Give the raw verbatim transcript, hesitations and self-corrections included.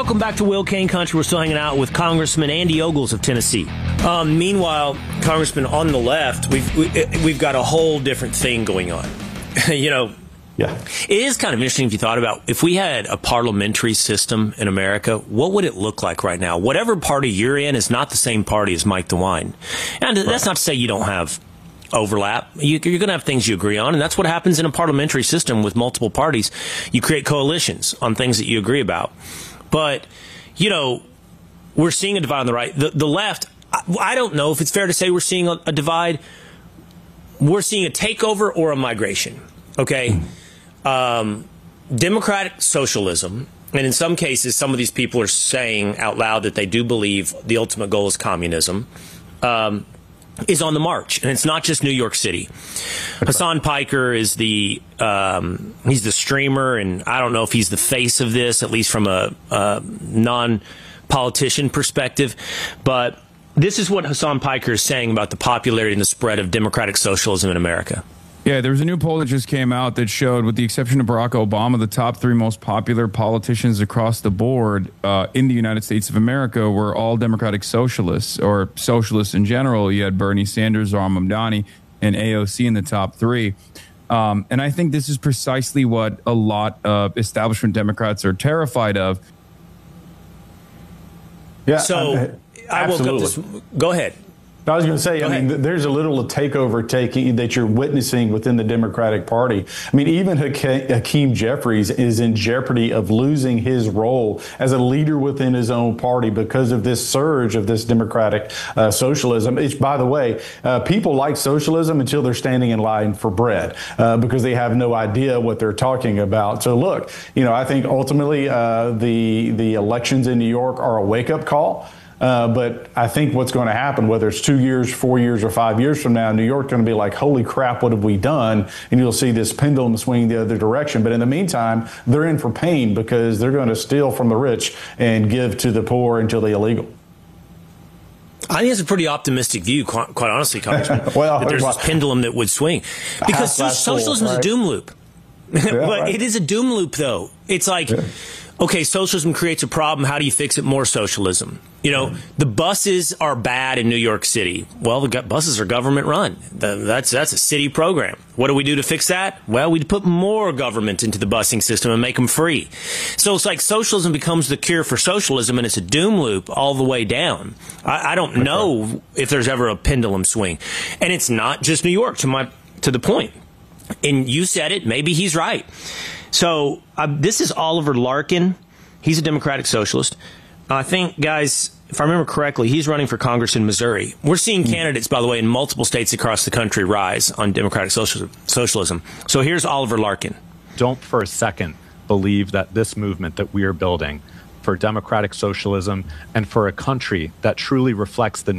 Welcome back to Will Cain Country. We're still hanging out with Congressman Andy Ogles of Tennessee. Um, meanwhile, Congressman, on the left, we've we, we've got a whole different thing going on. you know, yeah, it is kind of interesting if you thought about if we had a parliamentary system in America, what would it look like right now? Whatever party you're in is not the same party as Mike DeWine, and right. That's not to say you don't have overlap. You, you're going to have things you agree on, and that's what happens in a parliamentary system with multiple parties. You create coalitions on things that you agree about. But, you know, we're seeing a divide on the right. The, the left, I, I don't know if it's fair to say we're seeing a, a divide. We're seeing a takeover or a migration, okay? Um, democratic socialism, and in some cases, some of these people are saying out loud that they do believe the ultimate goal is communism, um, is on the march. And it's not just New York City. Hasan Piker is the, um, he's the streamer, and I don't know if he's the face of this, at least from a, a non-politician perspective. But this is what Hasan Piker is saying about the popularity and the spread of democratic socialism in America. Yeah, there was a new poll that just came out that showed, with the exception of Barack Obama, the top three most popular politicians across the board uh, in the United States of America were all democratic socialists, or socialists in general. You had Bernie Sanders, Zohran Mamdani, and A O C in the top three. Um, and I think this is precisely what a lot of establishment Democrats are terrified of. Yeah, so I, I woke up this. Go ahead. I was going to say, I mean, there's a little takeover taking that you're witnessing within the Democratic Party. I mean, even Hakeem Jeffries is in jeopardy of losing his role as a leader within his own party because of this surge of this democratic uh, socialism. It's, by the way, uh, people like socialism until they're standing in line for bread uh, because they have no idea what they're talking about. So, look, you know, I think ultimately uh, the the elections in New York are a wake-up call. Uh, but I think what's going to happen, whether it's two years, four years, or five years from now, New York's going to be like, holy crap, what have we done? And you'll see this pendulum swing the other direction. But in the meantime, they're in for pain because they're going to steal from the rich and give to the poor until they're illegal. I think it's a pretty optimistic view, quite, quite honestly, Congressman, well, that there's well, this pendulum that would swing. Because socialism full, right? is a doom loop. Yeah, but right. It is a doom loop, though. It's like... Yeah. Okay, socialism creates a problem. How do you fix it? More socialism. You know, the buses are bad in New York City. Well, the buses are government run. That's that's a city program. What do we do to fix that? Well, we put more government into the busing system and make them free. So it's like socialism becomes the cure for socialism, and it's a doom loop all the way down. I, I don't know if there's ever a pendulum swing. And it's not just New York, to my to the point. And you said it. Maybe he's right. So uh, this is Oliver Larkin. He's a Democratic Socialist. Uh, I think, guys, if I remember correctly, he's running for Congress in Missouri. We're seeing candidates, by the way, in multiple states across the country rise on Democratic socialism. So here's Oliver Larkin. Don't for a second believe that this movement that we are building for democratic socialism and for a country that truly reflects the